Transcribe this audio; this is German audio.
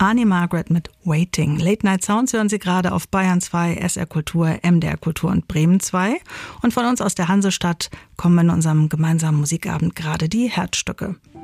Arnie Margaret mit Waiting. Late Night Sounds hören Sie gerade auf Bayern 2, SR Kultur, MDR Kultur und Bremen 2. Und von uns aus der Hansestadt kommen in unserem gemeinsamen Musikabend gerade die Herzstücke.